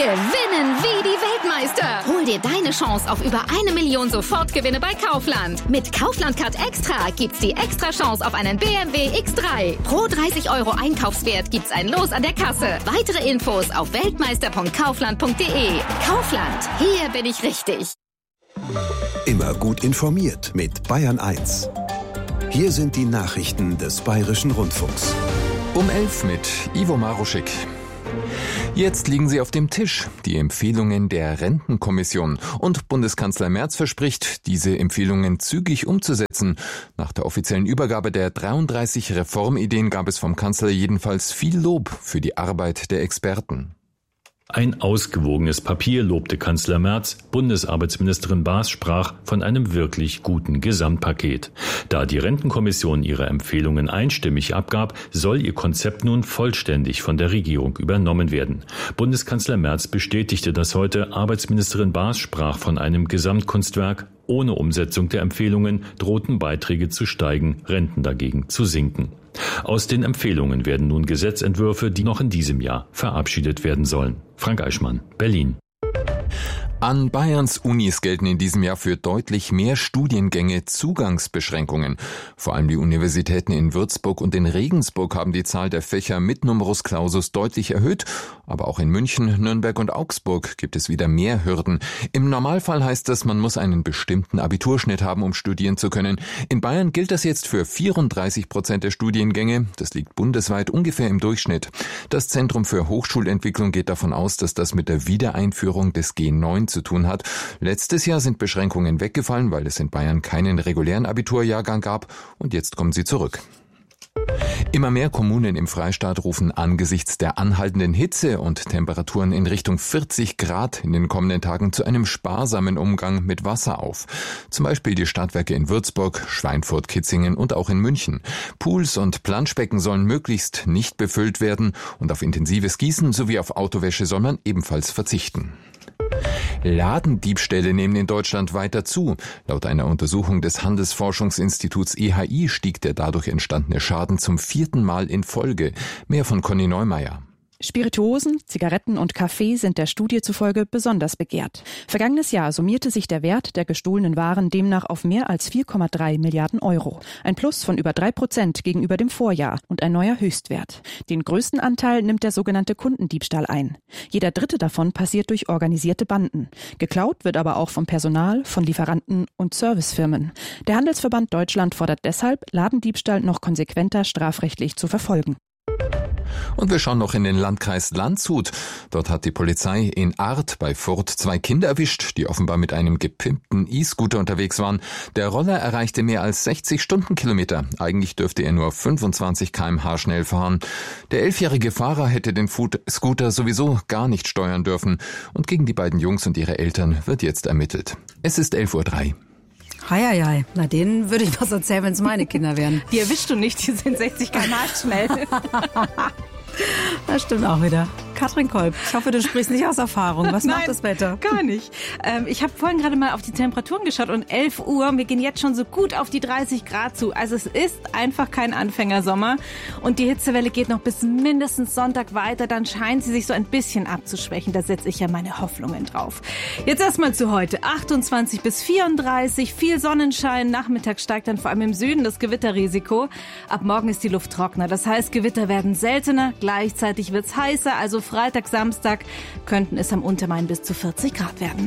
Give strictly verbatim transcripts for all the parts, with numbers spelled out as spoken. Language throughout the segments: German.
Gewinnen wie die Weltmeister. Hol dir deine Chance auf über eine Million Sofortgewinne bei Kaufland. Mit Kaufland Card Extra gibt's die extra Chance auf einen B M W X drei. Pro dreißig Euro Einkaufswert gibt's ein Los an der Kasse. Weitere Infos auf weltmeister punkt kaufland punkt de. Kaufland, hier bin ich richtig. Immer gut informiert mit Bayern eins. Hier sind die Nachrichten des Bayerischen Rundfunks. Um elf mit Ivo Maruschik. Jetzt liegen sie auf dem Tisch, die Empfehlungen der Rentenkommission. Und Bundeskanzler Merz verspricht, diese Empfehlungen zügig umzusetzen. Nach der offiziellen Übergabe der dreiunddreißig Reformideen gab es vom Kanzler jedenfalls viel Lob für die Arbeit der Experten. Ein ausgewogenes Papier, lobte Kanzler Merz. Bundesarbeitsministerin Baas sprach von einem wirklich guten Gesamtpaket. Da die Rentenkommission ihre Empfehlungen einstimmig abgab, soll ihr Konzept nun vollständig von der Regierung übernommen werden. Bundeskanzler Merz bestätigte das heute. Arbeitsministerin Baas sprach von einem Gesamtkunstwerk. Ohne Umsetzung der Empfehlungen drohten Beiträge zu steigen, Renten dagegen zu sinken. Aus den Empfehlungen werden nun Gesetzentwürfe, die noch in diesem Jahr verabschiedet werden sollen. Frank Eichmann, Berlin. An Bayerns Unis gelten in diesem Jahr für deutlich mehr Studiengänge Zugangsbeschränkungen. Vor allem die Universitäten in Würzburg und in Regensburg haben die Zahl der Fächer mit Numerus Clausus deutlich erhöht. Aber auch in München, Nürnberg und Augsburg gibt es wieder mehr Hürden. Im Normalfall heißt das, man muss einen bestimmten Abiturschnitt haben, um studieren zu können. In Bayern gilt das jetzt für vierunddreißig Prozent der Studiengänge. Das liegt bundesweit ungefähr im Durchschnitt. Das Zentrum für Hochschulentwicklung geht davon aus, dass das mit der Wiedereinführung des G neun zu tun hat. Letztes Jahr sind Beschränkungen weggefallen, weil es in Bayern keinen regulären Abiturjahrgang gab, und jetzt kommen sie zurück. Immer mehr Kommunen im Freistaat rufen angesichts der anhaltenden Hitze und Temperaturen in Richtung vierzig Grad in den kommenden Tagen zu einem sparsamen Umgang mit Wasser auf. Zum Beispiel die Stadtwerke in Würzburg, Schweinfurt, Kitzingen und auch in München. Pools und Planschbecken sollen möglichst nicht befüllt werden und auf intensives Gießen sowie auf Autowäsche soll man ebenfalls verzichten. Ladendiebstähle nehmen in Deutschland weiter zu. Laut einer Untersuchung des Handelsforschungsinstituts E H I stieg der dadurch entstandene Schaden zum vierten Mal in Folge. Mehr von Conny Neumeier. Spirituosen, Zigaretten und Kaffee sind der Studie zufolge besonders begehrt. Vergangenes Jahr summierte sich der Wert der gestohlenen Waren demnach auf mehr als vier Komma drei Milliarden Euro. Ein Plus von über drei Prozent gegenüber dem Vorjahr und ein neuer Höchstwert. Den größten Anteil nimmt der sogenannte Kundendiebstahl ein. Jeder dritte davon passiert durch organisierte Banden. Geklaut wird aber auch vom Personal, von Lieferanten und Servicefirmen. Der Handelsverband Deutschland fordert deshalb, Ladendiebstahl noch konsequenter strafrechtlich zu verfolgen. Und wir schauen noch in den Landkreis Landshut. Dort hat die Polizei in Arth bei Furth zwei Kinder erwischt, die offenbar mit einem gepimpten E-Scooter unterwegs waren. Der Roller erreichte mehr als sechzig Stundenkilometer. Eigentlich dürfte er nur fünfundzwanzig Kilometer pro Stunde schnell fahren. Der elfjährige Fahrer hätte den Scooter sowieso gar nicht steuern dürfen. Und gegen die beiden Jungs und ihre Eltern wird jetzt ermittelt. Es ist elf Uhr drei. Heieiei, na denen würde ich was erzählen, wenn es meine Kinder wären. Die erwischst du nicht, die sind sechzig Kilometer pro Stunde schnell. Das stimmt auch wieder. Katrin Kolb, ich hoffe, du sprichst nicht aus Erfahrung. Was Nein, macht das Wetter? Gar nicht. Ähm, ich habe vorhin gerade mal auf die Temperaturen geschaut und elf Uhr, wir gehen jetzt schon so gut auf die dreißig Grad zu. Also es ist einfach kein Anfängersommer und die Hitzewelle geht noch bis mindestens Sonntag weiter. Dann scheint sie sich so ein bisschen abzuschwächen. Da setze ich ja meine Hoffnungen drauf. Jetzt erstmal zu heute. achtundzwanzig bis vierunddreißig, viel Sonnenschein. Nachmittags steigt dann vor allem im Süden das Gewitterrisiko. Ab morgen ist die Luft trockener. Das heißt, Gewitter werden seltener. Gleichzeitig wird's heißer, also Freitag, Samstag könnten es am Untermain bis zu vierzig Grad werden.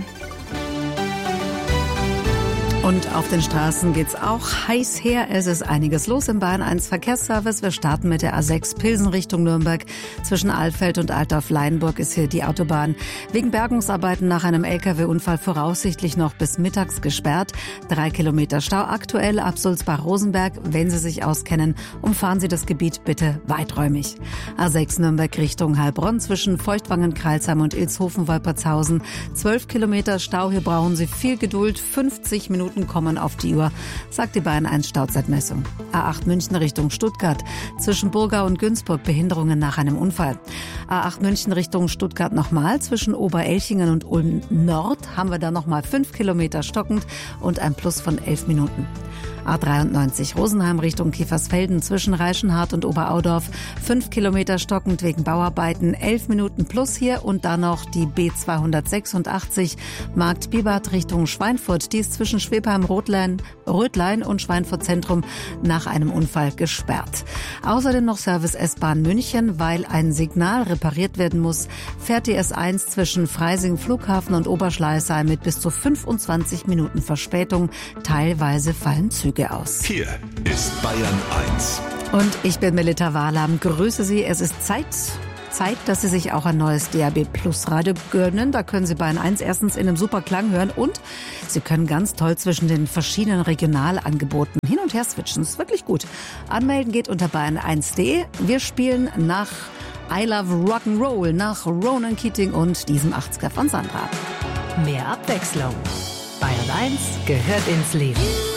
Und auf den Straßen geht's auch heiß her. Es ist einiges los im Bayern eins Verkehrsservice. Wir starten mit der A sechs Pilsen Richtung Nürnberg. Zwischen Alfeld und Altdorf-Leinburg ist hier die Autobahn wegen Bergungsarbeiten nach einem L K W-Unfall voraussichtlich noch bis mittags gesperrt. Drei Kilometer Stau aktuell ab Sulzbach-Rosenberg. Wenn Sie sich auskennen, umfahren Sie das Gebiet bitte weiträumig. A sechs Nürnberg Richtung Heilbronn zwischen Feuchtwangen, Kreilsheim und Ilshofen-Wolpertshausen. Zwölf Kilometer Stau. Hier brauchen Sie viel Geduld. fünfzig Minuten kommen auf die Uhr, sagt die Bayern eins Stauzeitmessung. A acht München Richtung Stuttgart. Zwischen Burgau und Günzburg Behinderungen nach einem Unfall. A acht München Richtung Stuttgart nochmal. Zwischen Oberelchingen und Ulm Nord haben wir da nochmal fünf Kilometer stockend und ein Plus von elf Minuten. A dreiundneunzig Rosenheim Richtung Kiefersfelden zwischen Reichenhart und Oberaudorf. Fünf Kilometer stockend wegen Bauarbeiten, elf Minuten plus hier. Und dann noch die B zweihundertsechsundachtzig Markt Bibart Richtung Schweinfurt. Die ist zwischen Schwebheim-Rötlein Rötlein und Schweinfurt Zentrum nach einem Unfall gesperrt. Außerdem noch Service S-Bahn München, weil ein Signal repariert werden muss, fährt die S eins zwischen Freising Flughafen und Oberschleißheim mit bis zu fünfundzwanzig Minuten Verspätung. Teilweise fallen Züge aus. Hier ist Bayern eins. Und ich bin Melita Wahlam. Grüße Sie. Es ist Zeit... Zeit, dass Sie sich auch ein neues D A B Plus Radio gönnen. Da können Sie Bayern eins erstens in einem super Klang hören und Sie können ganz toll zwischen den verschiedenen Regionalangeboten hin und her switchen. Das ist wirklich gut. Anmelden geht unter bayern eins punkt de. Wir spielen nach I Love Rock'n'Roll, nach Ronan Keating und diesem achtziger von Sandra. Mehr Abwechslung. Bayern eins gehört ins Leben.